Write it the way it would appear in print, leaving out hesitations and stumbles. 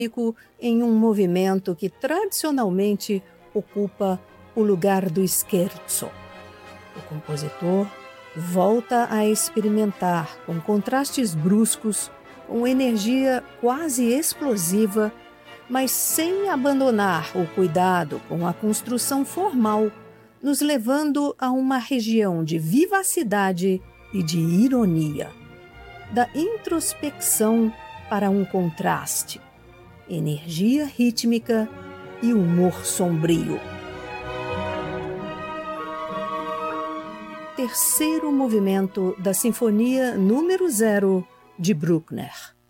em um movimento que tradicionalmente ocupa o lugar do scherzo. O compositor volta a experimentar com contrastes bruscos, com energia quase explosiva, mas sem abandonar o cuidado com a construção formal, nos levando a uma região de vivacidade e de ironia, da introspecção para um contraste, energia rítmica e humor sombrio. Terceiro movimento da Sinfonia número 0 de Bruckner.